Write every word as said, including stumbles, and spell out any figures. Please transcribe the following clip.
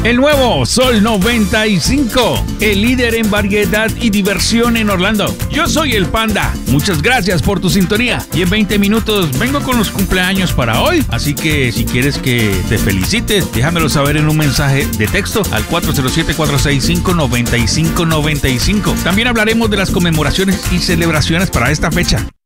El nuevo Sol noventa y cinco, el líder en variedad y diversión en Orlando. Yo soy el Panda. Muchas gracias por tu sintonía. Y en veinte minutos vengo con los cumpleaños para hoy. Así que si quieres que te felicite, déjamelo saber en un mensaje de texto al cuatro cero siete, cuatro seis cinco, nueve cinco nueve cinco. También hablaremos de las conmemoraciones y celebraciones para esta fecha.